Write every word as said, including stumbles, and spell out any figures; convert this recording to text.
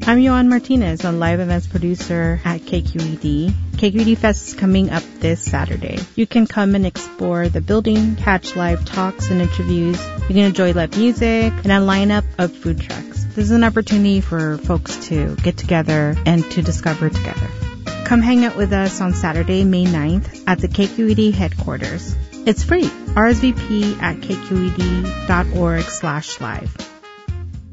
I'm Yohan Martinez, a live events producer at K Q E D. K Q E D Fest is coming up this Saturday. You can come and explore the building, catch live talks and interviews. You can enjoy live music and a lineup of food trucks. This is an opportunity for folks to get together and to discover together. Come hang out with us on Saturday, May ninth at the K Q E D headquarters. It's free. R S V P at kqed.org slash live.